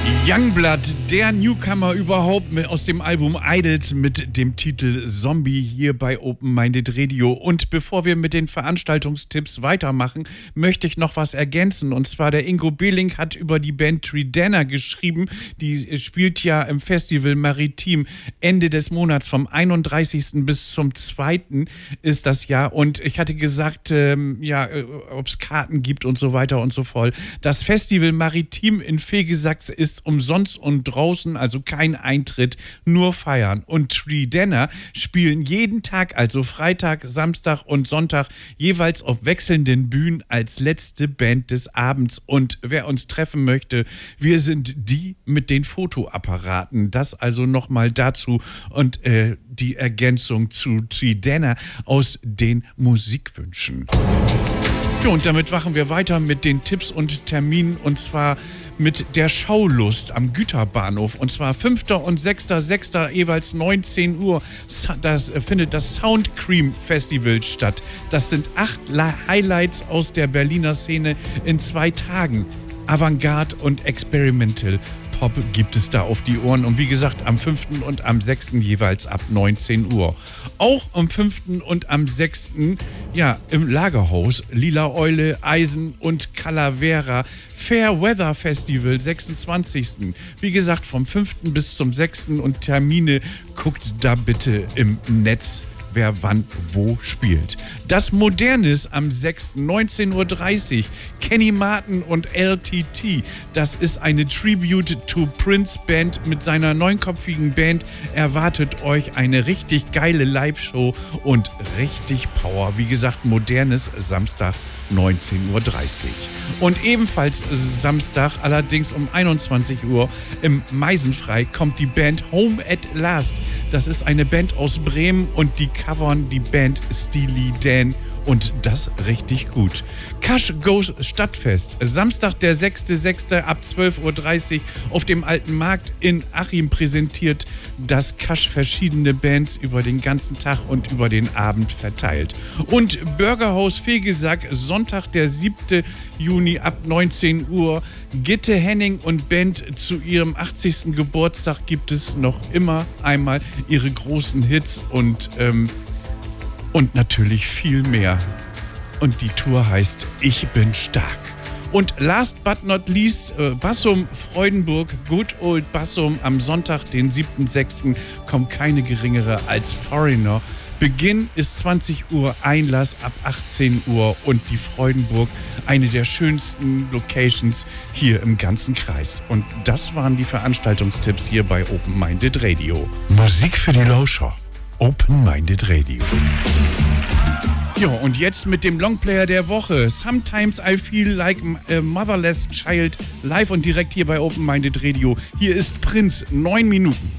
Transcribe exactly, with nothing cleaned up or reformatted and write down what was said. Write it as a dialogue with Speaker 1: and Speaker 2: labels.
Speaker 1: Youngblood, der Newcomer überhaupt mit, aus dem Album Idols mit dem Titel Zombie hier bei Open Minded Radio. Und bevor wir mit den Veranstaltungstipps weitermachen, möchte ich noch was ergänzen. Und zwar der Ingo Behling hat über die Band Tridana geschrieben. Die spielt ja im Festival Maritim Ende des Monats vom einunddreißigsten bis zum zweiten ist das Jahr. Und ich hatte gesagt, ähm, ja, ob es Karten gibt und so weiter und so fort. Das Festival Maritim in Vegesax ist umsonst und draußen, also kein Eintritt, nur feiern. Und Tridana spielen jeden Tag, also Freitag, Samstag und Sonntag, jeweils auf wechselnden Bühnen als letzte Band des Abends. Und wer uns treffen möchte, wir sind die mit den Fotoapparaten. Das also nochmal dazu und äh, die Ergänzung zu Tridana aus den Musikwünschen. Ja, und damit machen wir weiter mit den Tipps und Terminen, und zwar mit der Schaulust am Güterbahnhof. Und zwar fünfter und sechster sechster jeweils neunzehn Uhr. Das findet das Sound Cream Festival statt. Das sind acht Highlights aus der Berliner Szene in zwei Tagen. Avantgarde und Experimental Pop gibt es da auf die Ohren. Und wie gesagt, am fünften und am sechsten jeweils ab neunzehn Uhr. Auch am fünften und am sechsten ja, im Lagerhaus Lila Eule, Eisen und Calavera. Fair Weather Festival, sechsundzwanzigsten Wie gesagt, vom fünften bis zum sechsten Und Termine guckt da bitte im Netz, wer wann wo spielt. Das Modernes am sechsten neunzehn Uhr dreißig Kenny Martin und L T T. Das ist eine Tribute to Prince Band. Mit seiner neunköpfigen Band erwartet euch eine richtig geile Live-Show und richtig Power. Wie gesagt, Modernes Samstag neunzehn Uhr dreißig. Und ebenfalls Samstag, allerdings um einundzwanzig Uhr im Meisenfrei, kommt die Band Home at Last. Das ist eine Band aus Bremen und die covern die Band Steely Dan. Und das richtig gut. Kasch Goes Stadtfest. Samstag, der sechster sechster ab zwölf Uhr dreißig auf dem Alten Markt in Achim präsentiert das Kasch verschiedene Bands über den ganzen Tag und über den Abend verteilt. Und Burgerhaus Vegesack, Sonntag, der siebter Juni ab neunzehn Uhr. Gitte Henning und Band zu ihrem achtzigsten Geburtstag gibt es noch immer einmal ihre großen Hits und ähm, Und natürlich viel mehr. Und die Tour heißt Ich bin stark. Und last but not least, äh, Bassum Freudenburg, Good Old Bassum, am Sonntag, den siebten sechsten kommt keine geringere als Foreigner. Beginn ist zwanzig Uhr, Einlass ab achtzehn Uhr und die Freudenburg, eine der schönsten Locations hier im ganzen Kreis. Und das waren die Veranstaltungstipps hier bei Open Minded Radio. Musik für die Lauscher. Open Minded Radio. Ja, und jetzt mit dem Longplayer der Woche. Sometimes I Feel Like a Motherless Child, live und direkt hier bei Open Minded Radio. Hier ist Prinz, neun Minuten.